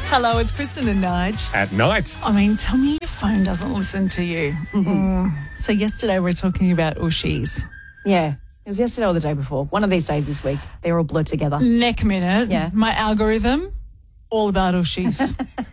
Hello, it's Kristen and Nige. At night. I mean, tell me your phone doesn't listen to you. So yesterday we were talking about Ushies. Yeah. It was yesterday or the day before. One of these days this week. They're all blurred together. Neck minute. Yeah. My algorithm, all about Ushies.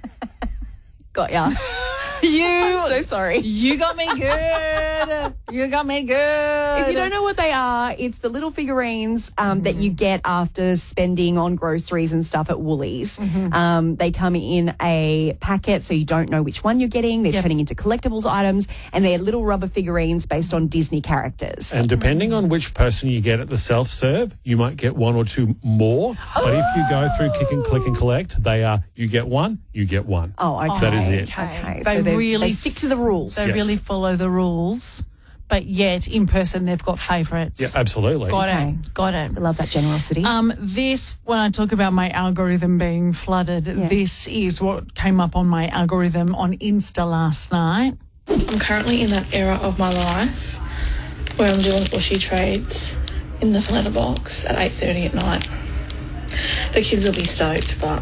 Got ya. I'm so sorry. You got me good. You got me good. If you don't know what they are, it's the little figurines that you get after spending on groceries and stuff at Woolies. They come in a packet, so you don't know which one you're getting. They're turning into collectibles items, and they're little rubber figurines based on Disney characters. And depending on which person you get at the self-serve, you might get one or two more. But if you go through Kick and Click and Collect, they are, you get one, you get one. Oh, okay. That is it. Okay. They They stick to the rules. They really follow the rules, but yet in person they've got favourites. Yeah, absolutely. Got Okay. it. Got it. I love that generosity. This, when I talk about my algorithm being flooded, this is what came up on my algorithm on Insta last night. I'm currently in that era of my life where I'm doing Ushi trades in the letterbox at 8:30 at night. The kids will be stoked, but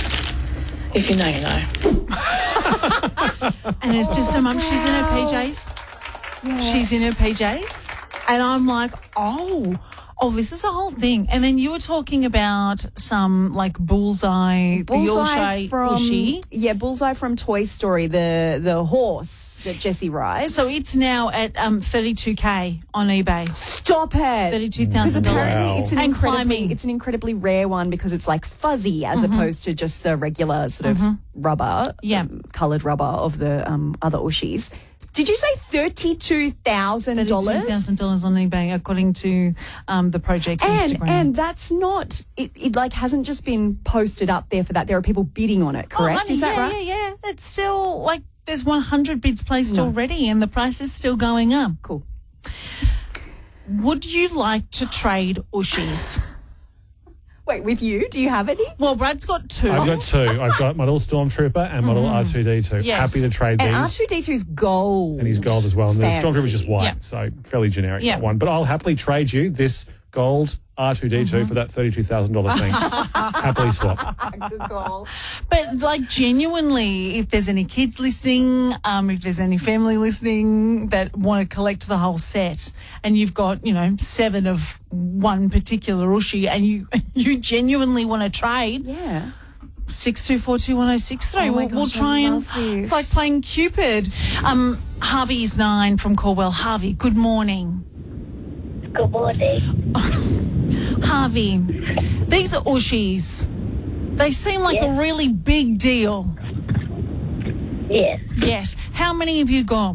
if you know, you know. And it's just her mum. She's in her PJs. Yeah. She's in her PJs. And I'm like, oh, this is a whole thing. And then you were talking about some like Bullseye, the Ushi. from Bullseye from Toy Story, the horse that Jessie rides. So it's now at $32K on eBay. Stop it. $32,000. Because apparently Wow. it's an incredibly rare one because it's like fuzzy as opposed to just the regular sort of rubber, coloured rubber of the other Ushis. Did you say $32,000? $32,000 on eBay, according to the project's Instagram. And that's not, it like hasn't just been posted up there for that. There are people bidding on it, correct? Honey, Is that right? Yeah. It's still like there's 100 bids placed already and the price is still going up. Cool. Would you like to trade Ushis? Wait, with you? Do you have any? Well, Brad's got two. I've got two. I've got my little Stormtrooper and my little R2-D2. Yes. Happy to trade these. And R2-D2's gold. And he's gold as well. And the It's Stormtrooper is fancy. just white, Yeah. so fairly generic, Yeah. that one. But I'll happily trade you this gold R2-D2 for that $32,000 thing. Happily swap. Good call. But like genuinely, if there's any kids listening, if there's any family listening that want to collect the whole set and you've got, 7 of one particular Ushi and you genuinely want to trade, Yeah. 62421063. Oh my We'll gosh, try I and love this. it's like playing Cupid. Harvey's 9 from Corwell. Harvey, good morning. Good morning. Harvey, these are Ushis. They seem like a really big deal. Yes. Yes. How many have you got?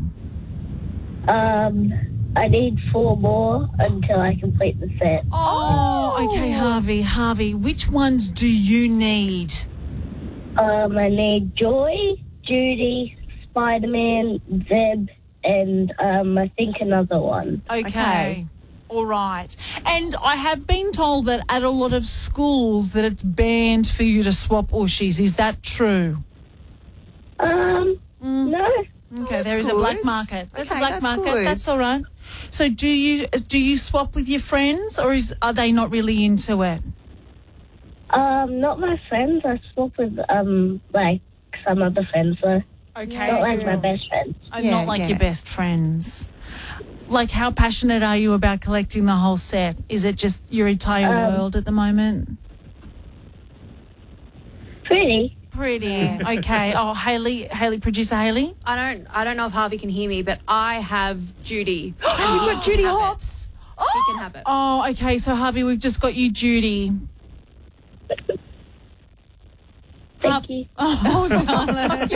I need 4 more until I complete the set. Oh, okay, Harvey, which ones do you need? I need Joy, Judy, Spider-Man, Zeb, and I think another one. Okay. All right. And I have been told that at a lot of schools that it's banned for you to swap Ushis. Is that true? No. Okay, there is good. a black market. There's a Okay, black that's market. good. That's all right. So do you swap with your friends or are they not really into it? Not my friends. I swap with like some other friends though. Okay. Not like my best friends. Not like your best friends. Like, how passionate are you about collecting the whole set? Is it just your entire world at the moment? Pretty. Okay. Oh, Haley, producer Haley. I don't know if Harvey can hear me, but I have Judy. You've got Judy Hopps. He can have it. Oh, okay. So Harvey, we've just got you, Judy. Thank you. Oh, darling.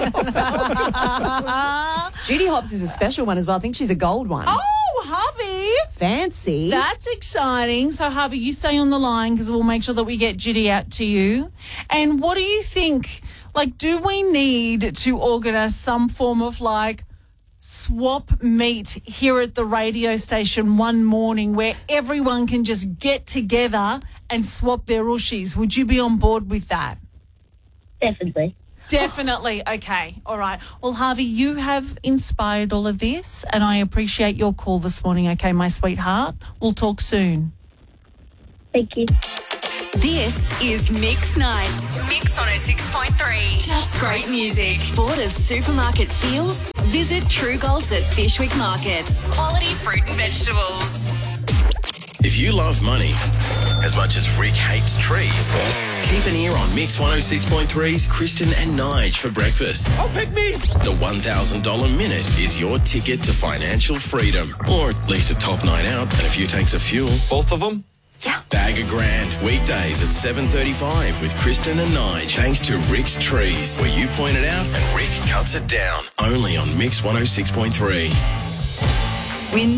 Judy Hopps is a special one as well. I think she's a gold one. Oh, Harvey. Fancy. That's exciting. So, Harvey, you stay on the line because we'll make sure that we get Judy out to you. And what do you think? Like, do we need to organise some form of, like, swap meet here at the radio station one morning where everyone can just get together and swap their Ushis? Would you be on board with that? Definitely. Definitely. Okay. All right. Well, Harvey, you have inspired all of this and I appreciate your call this morning. Okay, my sweetheart. We'll talk soon. Thank you. This is Mix Nights. Mix 106.3. Just great music. Bored of supermarket feels? Visit True Golds at Fishwick Markets. Quality fruit and vegetables. If you love money as much as Rick hates trees, keep an ear on Mix 106.3's Kristen and Nige for breakfast. Oh, pick me! The $1,000 minute is your ticket to financial freedom, or at least a top night out and a few tanks of fuel. Both of them? Yeah. Bag a grand, weekdays at 7:35 with Kristen and Nige, thanks to Rick's Trees, where you point it out and Rick cuts it down. Only on Mix 106.3. Win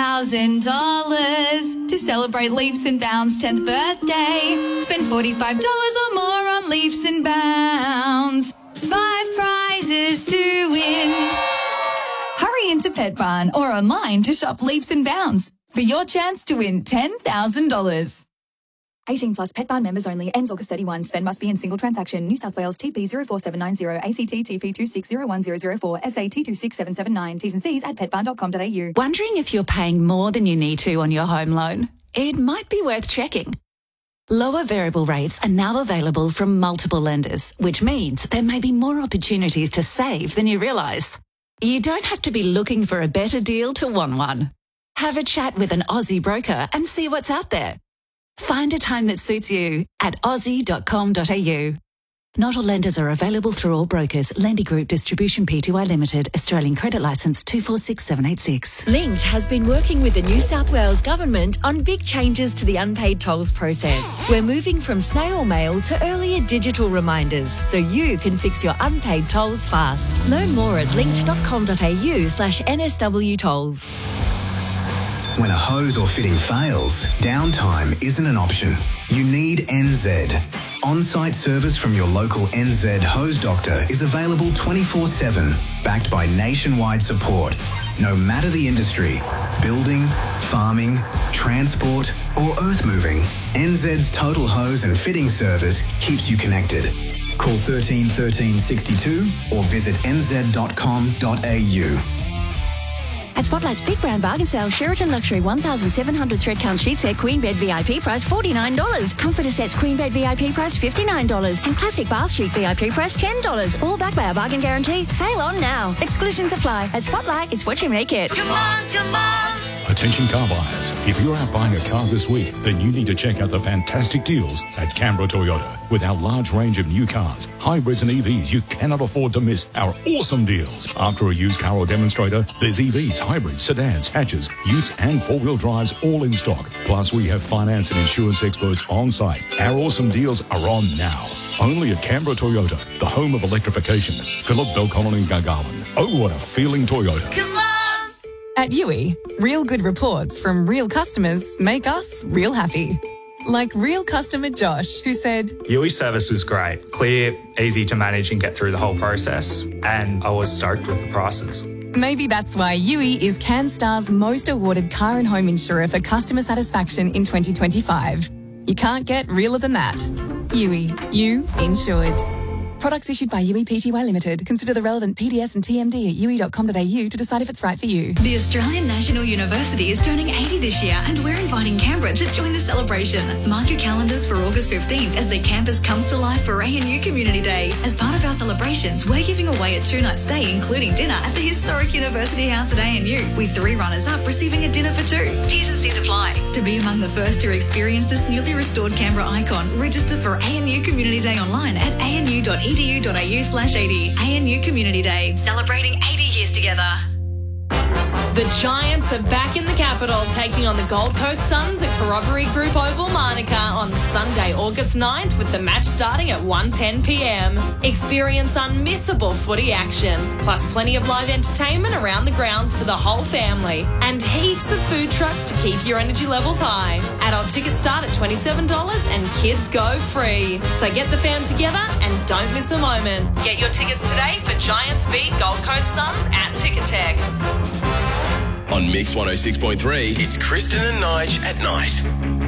$10,000 to celebrate Leaps and Bounds' 10th birthday. Spend $45 or more on Leaps and Bounds. 5 prizes to win. Hurry into Pet Barn or online to shop Leaps and Bounds for your chance to win $10,000. 18 plus Pet Barn members only. Ends August 31. Spend must be in single transaction. New South Wales TP 04790 ACT TP 260104 SAT 26779. T's and C's at petbarn.com.au. Wondering if you're paying more than you need to on your home loan? It might be worth checking. Lower variable rates are now available from multiple lenders, which means there may be more opportunities to save than you realise. You don't have to be looking for a better deal to want one. Have a chat with an Aussie broker and see what's out there. Find a time that suits you at aussie.com.au. Not all lenders are available through all brokers. Lendy Group Distribution Pty Limited, Australian Credit Licence 246786. Linked has been working with the New South Wales Government on big changes to the unpaid tolls process. We're moving from snail mail to earlier digital reminders so you can fix your unpaid tolls fast. Learn more at linked.com.au/NSW tolls. When a hose or fitting fails, downtime isn't an option. You need NZ. On-site service from your local NZ hose doctor is available 24/7, backed by nationwide support. No matter the industry, building, farming, transport or earth moving, NZ's total hose and fitting service keeps you connected. Call 13 13 62 or visit nz.com.au. At Spotlight's Big Brand Bargain Sale, Sheraton Luxury 1,700 thread count sheet set Queen Bed VIP price $49. Comforter sets Queen Bed VIP price $59. And Classic Bath Sheet VIP price $10. All backed by our bargain guarantee. Sale on now. Exclusions apply. At Spotlight, it's what you make it. Come on, come on. Attention car buyers. If you're out buying a car this week, then you need to check out the fantastic deals at Canberra Toyota. With our large range of new cars, hybrids and EVs, you cannot afford to miss our awesome deals. After a used car or demonstrator, there's EVs, hybrids, sedans, hatches, utes and four-wheel drives all in stock. Plus, we have finance and insurance experts on site. Our awesome deals are on now. Only at Canberra Toyota, the home of electrification. Phillip, Belconnen and Gargarland. Oh, what a feeling Toyota. Come on! At Yui, real good reports from real customers make us real happy. Like real customer Josh, who said, Yui service was great, clear, easy to manage and get through the whole process, and I was stoked with the prices. Maybe that's why Yui is CanStar's most awarded car and home insurer for customer satisfaction in 2025. You can't get realer than that. Yui, you insured. Products issued by Yui Pty Limited. Consider the relevant PDS and TMD at yui.com.au to decide if it's right for you. The Australian National University is turning 80 this year and we're inviting Canberra to join the celebration. Mark your calendars for August 15th as the campus comes to life for ANU Community Day. As part of our celebrations, we're giving away a 2-night stay including dinner at the historic University House at ANU, with 3 runners-up receiving a dinner for 2. T's and C's apply. To be among the first to experience this newly restored Canberra icon, register for ANU Community Day online at anu.edu.au/80. ANU Community Day, celebrating 80 years together. The Giants are back in the capital, taking on the Gold Coast Suns at Corroboree Group Oval, Manuka on Sunday, August 9th, with the match starting at 1:10 p.m. Experience unmissable footy action, plus plenty of live entertainment around the grounds for the whole family, and heaps of food trucks to keep your energy levels high. Adult tickets start at $27 and kids go free. So get the fam together and don't miss a moment. Get your tickets today for Giants v Gold Coast Suns at Ticketek. On Mix 106.3, it's Kristen and Nige at night.